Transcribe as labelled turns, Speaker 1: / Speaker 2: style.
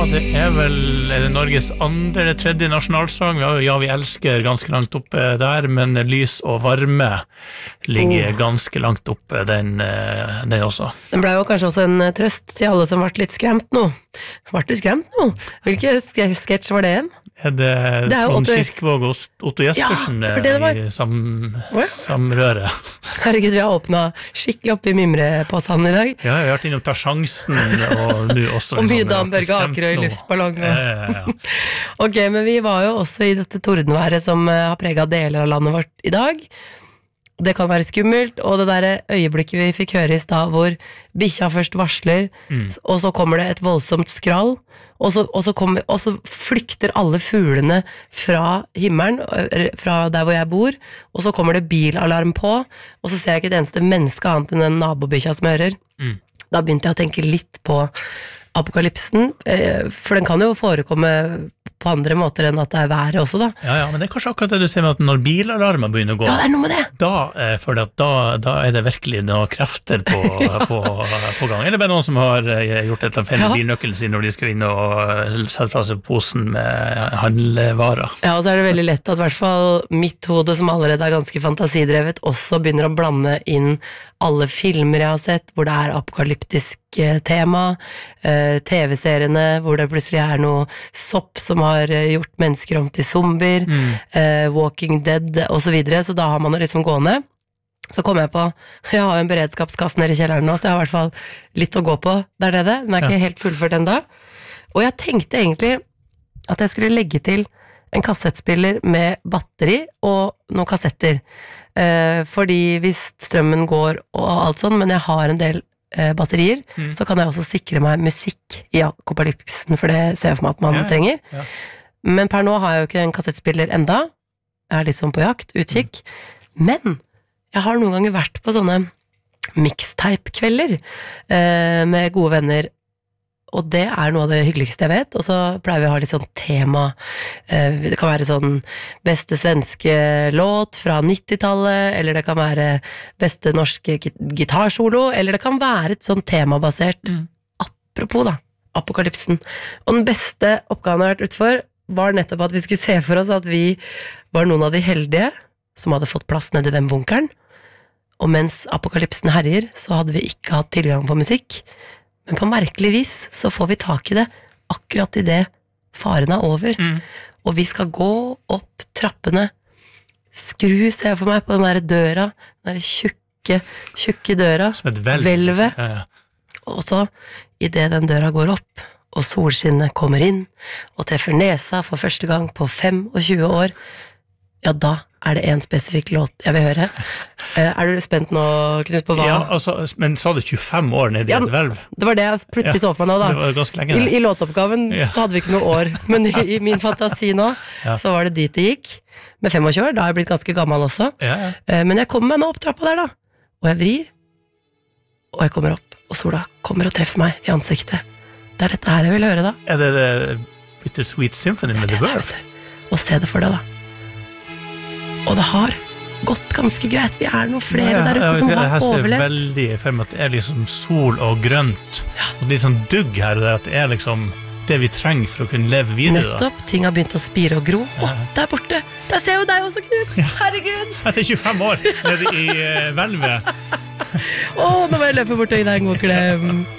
Speaker 1: det vel er det Norges andre eller tredje nasjonalsang. Ja, vi elsker ganske langt oppe der, men Lys og varme ligger ganske langt oppe, den også.
Speaker 2: Den ble jo kanskje også en trøst til alle som ble litt skremt nå. Ble du skremt nå? Hvilke sketsj var det?
Speaker 1: Er det Trond Kirkevåg og Otto Jespersen i samrøre?
Speaker 2: Herregud, vi har åpnet skikkelig opp i mimrepåsen i dag.
Speaker 1: Ja, jeg har vært innom Ta sjansen, og nå også
Speaker 2: og mye Damberg Akerøy i luftballong.
Speaker 1: Ja.
Speaker 2: Ok, men vi var jo også i dette tordenværet som har preget deler av landet vårt i dag. Det kan være skummelt, og det der øyeblikket vi fikk høre i sted hvor bikkja først varsler, og så kommer det et voldsomt skrall, og så flykter alle fuglene fra himmelen, fra der hvor jeg bor, og så kommer det bilalarm på, og så ser jeg ikke et eneste menneske annet enn den nabobikkja som hører. Da begynte jeg å tenke litt på apokalypsen, for den kan jo forekomme på andre måter enn at det været også da. Ja,
Speaker 1: men det kanskje akkurat det du ser med at når bilalarmer begynner å gå,
Speaker 2: ja, det noe med det.
Speaker 1: Da det virkelig noen krefter på gang. Eller bare noen som har gjort et feil med bilnøkkelen sin når de skal inn og sette fra seg posen med handlevarer.
Speaker 2: Ja, og så det veldig lett at i hvert fall mitt hode, som allerede ganske fantasidrevet, også begynner å blande inn alle filmer jeg har sett, hvor det apokalyptisk tema, TV-seriene, hvor det plutselig noe sopp som har gjort mennesker om til zombier, Walking Dead, og så videre, så da har man det liksom gående. Så kom jeg på, jeg har jo en beredskapskasse nede i kjelleren nå, så jeg har i hvert fall litt å gå på der nede, den ikke helt fullført enda. Og jeg tenkte egentlig at jeg skulle legge til en kassettspiller med batteri og noen kassetter, fordi hvis strømmen går og alt sånn, men jeg har en del batterier, så kan jeg også sikre meg musikk i apokalypsen, for det ser jeg for meg at man trenger. Men per nå har jeg jo ikke en kassettspiller enda, jeg litt sånn på jakt, utkikk, men jeg har noen ganger vært på sånne mixtape-kvelder med gode venner, og det noe av det hyggeligste jeg vet, og så pleier vi å ha litt sånn tema, det kan være sånn beste svenske låt fra 90-tallet, eller det kan være beste norske gitarsolo, eller det kan være et sånn temabasert, apropos da, apokalypsen. Og den beste oppgaven jeg har vært utfor, var nettopp at vi skulle se for oss at vi var noen av de heldige, som hadde fått plass ned i den bunkeren, og mens apokalypsen herjer, så hadde vi ikke hatt tilgang på musikk, men på merkelig vis så får vi tak i det akkurat i det faren over. Og vi skal gå opp trappene, skru, ser jeg for meg, på den der døra, den der tjukke døra,
Speaker 1: som et
Speaker 2: hvelvet. Og så, i det den døra går opp, og solskinnet kommer inn, og treffer nesa for første gang på 25 år, ja, da det en spesifikk låt jeg vil høre. Du spent nå, Knut, på hva?
Speaker 1: Ja, altså, men sa du 25 år nede i et hvelv?
Speaker 2: Det var det jeg plutselig så for meg nå, da.
Speaker 1: Det var ganske lenge.
Speaker 2: I låtoppgaven så hadde vi ikke noe år, men i min fantasi nå, så var det dit det gikk. Med 25 år, da har jeg blitt ganske gammel også. Men jeg kommer meg nå opp trappa der, da. Og jeg vrir, og jeg kommer opp, og sola kommer og treffer meg i ansiktet. Det dette her jeg vil høre, da.
Speaker 1: Det Bittersweet Symphony med The Verve?
Speaker 2: Og se det for deg, da. Og det har gått ganske greit. Vi noen flere der ute som har overlevd.
Speaker 1: Jeg ser veldig for meg at det liksom sol og grønt, og litt sånn dugg her, og det liksom det vi trenger for å kunne leve videre.
Speaker 2: Nettopp, ting har begynt å spire og gro. Der borte, der ser jeg jo deg også, Knut. Herregud.
Speaker 1: Etter 25 år nede i hvelvet.
Speaker 2: Nå må jeg løpe bort og gi deg en god klem.